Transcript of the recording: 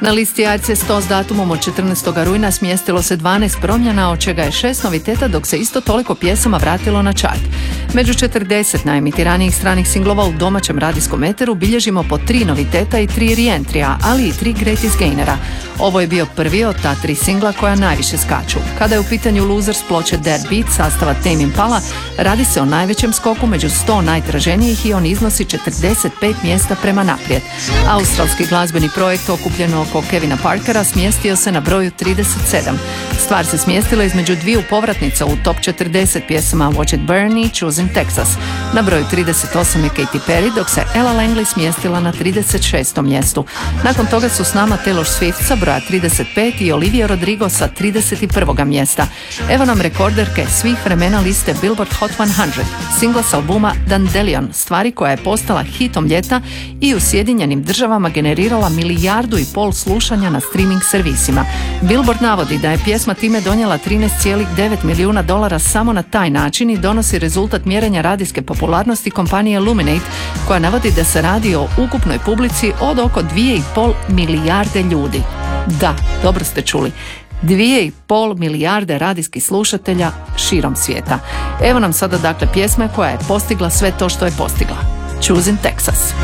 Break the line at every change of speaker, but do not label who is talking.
Na listi ARC 100 s datumom od 14. rujna smjestilo se 12 promjena, od čega je 6 noviteta, dok se isto toliko pjesama vratilo na chart. Među 40 najemitiranijih stranih singlova u domaćem radijskom eteru bilježimo po 3 noviteta i 3 re-entrija, ali i 3 greatest gainera. Ovo je bio prvi od ta 3 singla koja najviše skaču. Kada je u pitanju Losers ploče Dead Beat sastava Tame Impala, radi se o najvećem skoku među 100 najtraženijih i on iznosi 45 mjesta prema naprijed. Australski glazbeni projekt okupljen oko Kevina Parkera smjestio se na broju 37. Stvar se smjestila između dviju povratnica u top 40 pjesama Watch It Burn i Choosing Texas. Na broju 38 je Katy Perry, dok se Ella Langley smjestila na 36. mjestu. Nakon toga su s nama Taylor Swift sa broja 35 i Olivia Rodrigo sa 31. mjesta. Evo nam rekorderke svih vremena liste Billboard Hot 100, singla s albuma Dandelion, stvari koja je postala hitom ljeta i u Sjedinjenim Državama generirala 1,5 milijardu slušanja na streaming servisima. Billboard navodi da je pjesma time donijela $13,9 milijuna samo na taj način i donosi rezultat mjerenja radijske popularnosti kompanije Luminate, koja navodi da se radi o ukupnoj publici od oko 2,5 milijarde ljudi. Da, dobro ste čuli. 2,5 milijarde radijskih slušatelja širom svijeta. Evo nam sada dakle pjesme koja je postigla sve to što je postigla. Choosing Texas.